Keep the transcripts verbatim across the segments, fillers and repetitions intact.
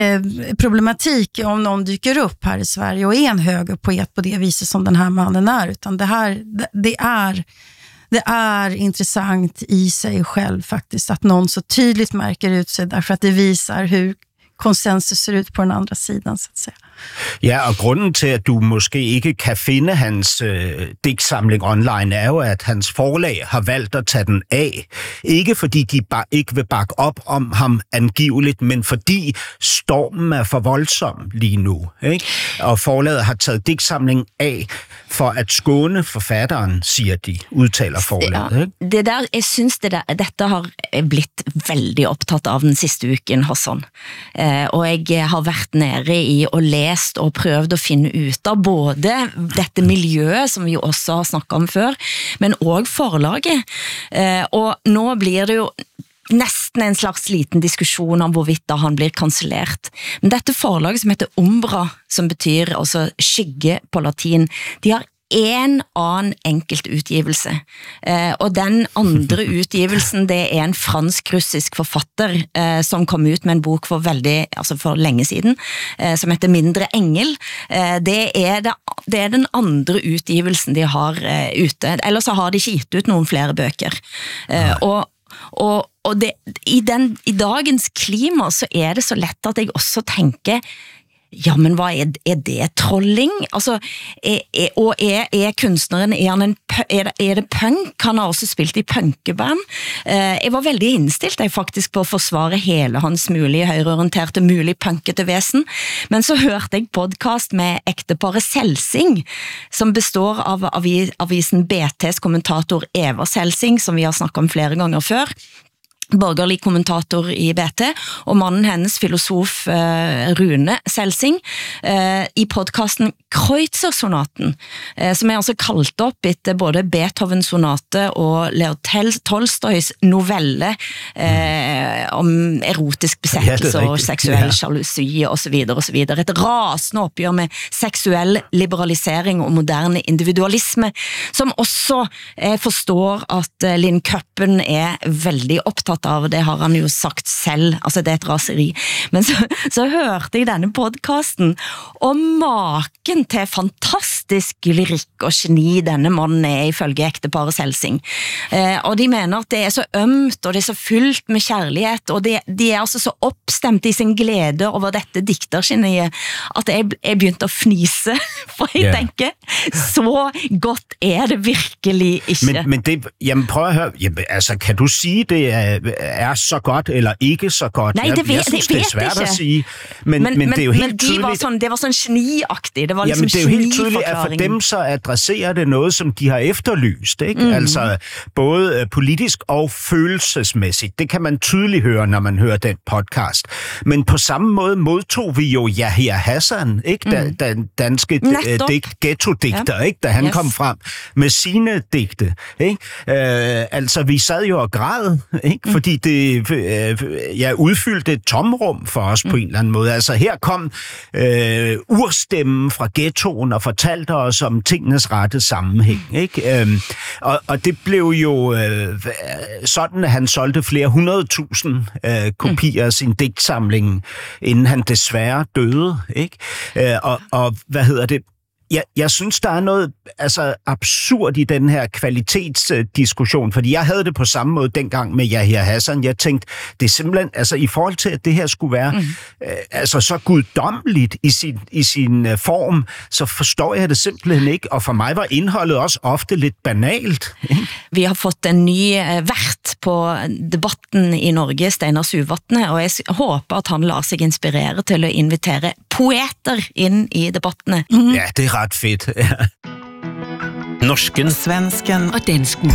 problematik om någon dyker upp här i Sverige och är en högerpoet på det viset som den här mannen är, utan det här, det är det är intressant i sig själv faktiskt att någon så tydligt märker ut sig, därför att det visar hur konsensus ser ut på den andra sidan, så att säga. Ja, og grunden til, at du måske ikke kan finde hans øh, digtsamling online, er jo, at hans forlag har valgt at tage den af. Ikke fordi de bare ikke vil bakke op om ham angiveligt, men fordi stormen er for voldsom lige nu. Ikke? Og forlaget har taget digtsamlingen af for at skåne forfatteren, siger de, udtaler forlaget. Ikke? Ja, det der, jeg synes det der, dette har blitt veldig opptatt av den siste uken, Hassan. Eh, og jeg har vært nede i og lest og prøvd å finne ut av både dette miljøet som vi også har snakket om før, men også forlaget. Eh, og nå blir det jo nesten en slags liten diskusjon om hvorvidt da han blir kansellert. Men dette forlaget som heter Umbra, som betyr altså skygge på latin, de har en annen enkelt utgivelse. Eh, og den andre utgivelsen, det er en fransk-russisk forfatter eh, som kom ut med en bok for veldig, altså for lenge siden, eh, som heter Mindre Engel. Eh, det, er det, det er den andre utgivelsen de har eh, ute. Ellers så har de ikke gitt ut noen flere bøker. Eh, og og, og det, i, den, i dagens klima så er det så lett at jeg også tenker, ja, men hva er, er det trolling? Altså, er, er, og er, er kunstneren, er, han en, er, det, er det punk? Han har også spilt i punkeband. Eh, jeg var veldig innstilt jeg faktisk på å forsvare hele hans mulige høyreorienterte, mulig punkete vesen. Men så hørte jeg podcast med ekteparet Selsing, som består av avisen B T's kommentator Eva Selsing, som vi har snakket om flere ganger før, borgerlig kommentator i B T, og mannen hennes, filosof eh, Rune Selsing, eh, i podcasten Kreutzer-sonaten, eh, som er altså kalt opp etter både Beethovens sonate og Leo Tolstoys novelle eh, om erotisk besettelse og seksuell jalousi og så videre og så videre. Et rasende oppgjør med seksuell liberalisering og moderne individualisme, som også eh, forstår at eh, Linn Køppen er veldig opptatt av, det har han jo sagt selv, altså det er et raseri. Men så, så hørte jeg denne podcasten, og maken til fantastisk lyrikk og geni denne mannen er ifølge ekteparet Selsing. Eh, og de mener at det er så ømt, og det er så fullt med kjærlighet, og de, de er altså så oppstemt i sin glede over dette diktergeniet, at jeg, jeg begynte å fnise, for jeg yeah. tenker, så godt er det virkelig ikke. Men, men det, jamen prøv at høre, jamen, altså kan du sige, det er er så godt eller ikke så godt. Nej, det, ved, jeg synes, det, det er svært ikke. At sige. Men, men, men, men det er jo helt men de tydeligt. Var sådan, det var sådan geniagtigt. Det var jamen, ligesom det er jo helt tydeligt, at for dem så adresserer det noget, som de har efterlyst. Ikke? Mm. Altså både politisk og følelsesmæssigt. Det kan man tydeligt høre, når man hører den podcast. Men på samme måde modtog vi jo Yahya Hassan, ikke? Da, mm. den danske digt, ghetto-digter, ja. Ikke? Da han yes. kom frem med sine digte. Ikke? Øh, altså, vi sad jo og græd, ikke? Mm. Fordi det øh, ja, udfyldte et tomrum for os mm. på en eller anden måde. Altså her kom øh, urstemmen fra ghettoen og fortalte os om tingenes rette sammenhæng. Ikke? Øhm, og, og det blev jo øh, sådan, at han solgte flere hundredtusind øh, kopier mm. af sin digtsamling, inden han desværre døde. Ikke? Øh, og, og hvad hedder det? Jeg, jeg synes, der er noget altså, absurd i den her kvalitetsdiskussion, fordi jeg havde det på samme måde dengang med Yahya Hassan. Jeg tænkte, det er simpelthen, altså i forhold til, at det her skulle være mm. øh, altså, så guddommeligt i sin, i sin uh, form, så forstår jeg det simpelthen ikke, og for mig var indholdet også ofte lidt banalt. Vi har fått en ny uh, vært på debatten i Norge, Steinar Suvatne, og jeg håper at han lar sig inspirere til at invitere poeter inn i debattene. Mm. Ja, det er ret fedt. Ja. Norsken, svensken og dansken.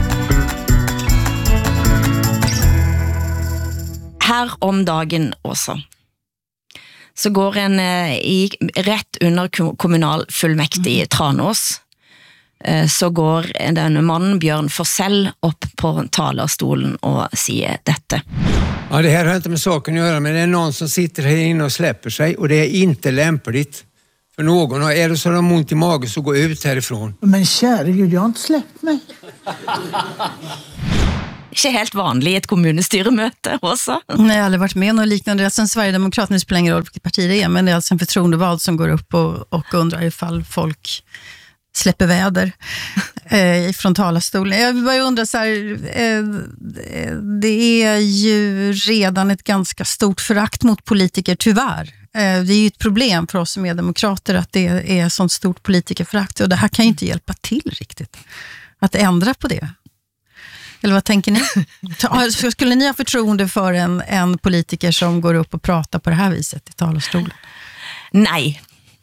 Her om dagen også, så går en i, rett under kommunalfullmektig i Tranås, så går denne mannen Bjørn Forsell opp på talerstolen og sier dette. Ja, det här har inte med saken att göra, men det är någon som sitter här inne och släpper sig, och det är inte lämpligt för någon. Och är det så de har ont i magen, så gå ut härifrån. Men kära Gud, jag har inte släppt mig. Ikke helt vanlig i ett kommunestyremöte också. Nej, jag har aldrig varit med om något liknande. Sen Sverigedemokraterna spelar ingen roll vilket parti det är, men det är alltså en förtroendevald som går upp och, och undrar ifall folk släpper väder eh, från talarstolen. Jag bara undrar så här, eh, det är ju redan ett ganska stort förakt mot politiker, tyvärr. Eh, det är ju ett problem för oss som är demokrater att det är sånt stort politikerförakt, och det här kan ju inte hjälpa till riktigt att ändra på det. Eller vad tänker ni? Skulle ni ha förtroende för en, en politiker som går upp och pratar på det här viset i talarstolen? Nej.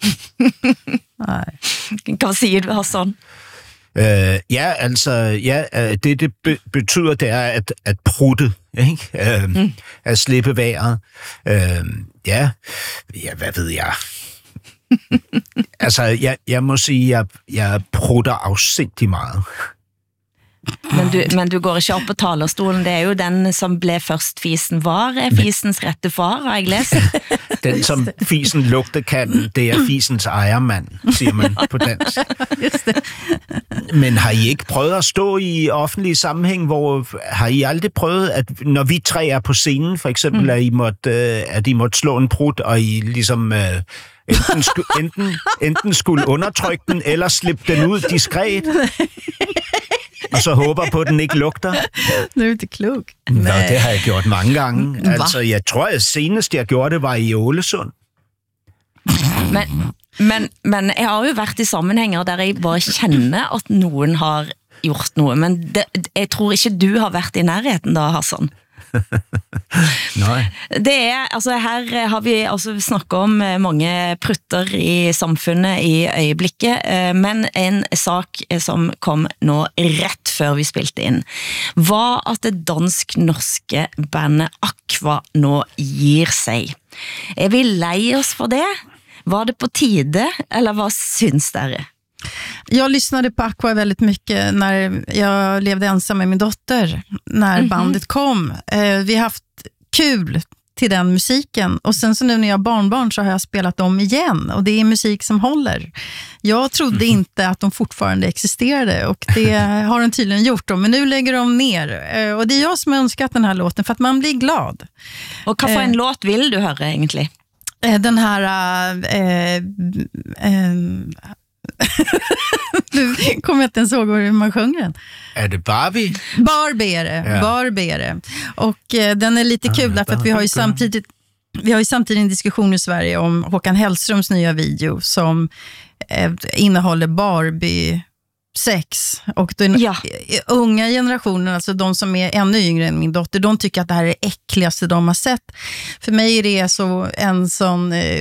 Nej. Vad säger du, Hassan? Uh, ja, altså, ja, uh, det det be- betyder, det er at, at prutte, ikke? Uh, mm. At slippe vejret. Uh, ja, ja, hvad ved jeg? altså, jeg, jeg må sige, jeg, jeg prutter afsindig meget. Men du, men du går ikke opp på talerstolen. Det er jo den som ble først fisen var, er fisens rette far, har jeg læst. Den som fisen lugter kan, det er fisens ejermand, siger man på dansk. Just det. Men har I ikke prøvet at stå i offentlig sammenhæng, hvor har I aldrig prøvet, at når vi tre er på scenen, for eksempel, mm. at, I måtte, at I måtte slå en prut, og I ligesom uh, enten, sku, enten, enten skulle undertrykke den, eller slippe den ud diskret? Og så håber på, at den ikke lugter. Nu är du inte klok. Nå, det har jeg gjort mange gange. Hva? Altså, jeg tror, at senest jeg gjorde det, var i Ålesund. Men, men, men jeg har jo vært i sammenhænger der jeg bare kjenner at nogen har gjort noe, men det, jeg tror ikke du har vært i nærheten da, Hassan. Nej. Det er, altså her har vi altså snakket om mange prutter i samfunnet i øjeblikket, men en sak som kom nå rett før vi spilte inn, var at det dansk-norske bandet Aqua nå gir seg. Er vi lei oss for det? Var det på tide, eller vad syns dere? Jag lyssnade på Aqua väldigt mycket när jag levde ensam med min dotter, när mm-hmm. bandet kom. Eh, vi har haft kul till den musiken, och sen så nu när jag har barnbarn så har jag spelat dem igen, och det är musik som håller. Jag trodde mm-hmm. inte att de fortfarande existerade, och det har de tydligen gjort dem, men nu lägger de ner. Eh, och det är jag som har önskat den här låten för att man blir glad. Och vad för en eh, låt vill du höra egentligen? Eh, den här... Eh, eh, du kommer inte ens ihåg hur man sjunger den. Är det Barbie? Barbie är det, ja. Barbie är det. Och eh, den är lite kul därför att vi har ju samtidigt vi har ju samtidigt en diskussion i Sverige om Håkan Hellströms nya video som eh, innehåller Barbie sex, och den ja. unga generationen, alltså de som är ännu yngre än min dotter, de tycker att det här är det äckligaste de har sett. För mig är det så en sån eh,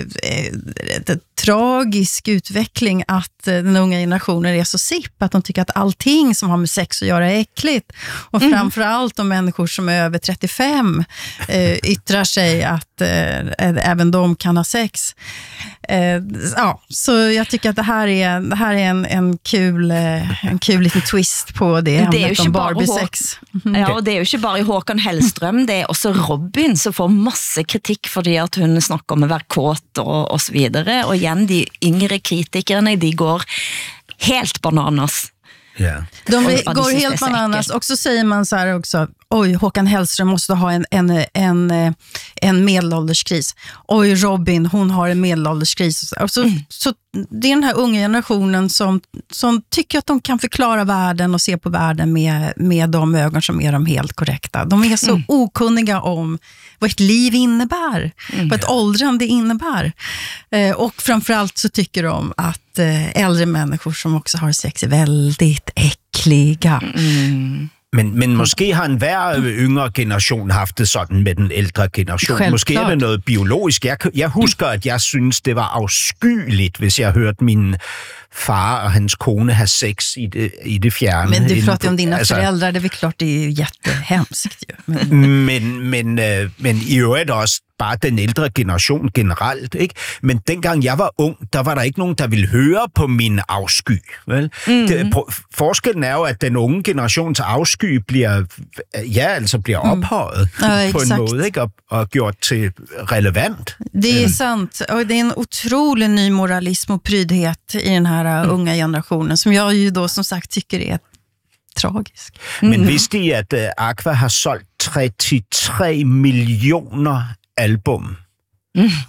eh, tragisk utveckling att eh, den unga generationen är så sipp att de tycker att allting som har med sex att göra är äckligt. Och mm. framförallt de människor som är över trettiofem eh, yttrar sig att eh, även de kan ha sex. Eh, ja, så jag tycker att det här är, det här är en, en kul eh, en kul liten twist på det, det är ju om Barbie-sex. Mm. Ja, och det är ju inte bara Håkan Hellström, det är också Robin som får masse kritik fordi at hun snakker om att vara kåt och, och så vidare. Och igen, de yngre kritikerna, de går helt bananas. Yeah. De och, går helt bananas, och så säger man så här också: oj, Håkan Hellström måste ha en, en, en, en medelålderskris. Oj, Robin, hon har en medelålderskris. Och så, mm. så det är den här unga generationen som, som tycker att de kan förklara världen och se på världen med, med de ögon som är de helt korrekta. De är så mm. okunniga om vad ett liv innebär, mm. vad ett åldrande innebär. Eh, och framförallt så tycker de att eh, äldre människor som också har sex är väldigt äckliga. Mm. Men, men måske har en hver yngre generation haft det sådan med den ældre generation. Självklart. Måske er det noget biologisk. Jeg, jeg husker, at jeg synes, det var afskyeligt, hvis jeg hørte min far og hans kone have sex i det, i det fjerne. Men du pratar om dina alltså, föräldrar, det är väl klart, det är ju jättehemskt. Ju. Men, men, men, øh, men i øvrigt også bare den ældre generation generelt, ikke? Men dengang jeg var ung, der var der ikke nogen, der ville høre på min afsky. Vel? Mm. Det, forskellen er jo, at den unge generations afsky bliver, ja, altså bliver ophøjet mm. ja, på en måde, ikke? Og, og gjort til relevant. Det är sant, och det är en otrolig ny moralism och prydhet i den här mm. unga generationen, som jag ju då som sagt tycker är tragisk. Men vidste I, at uh, Aqua har solgt treogtredive millioner album? Mm.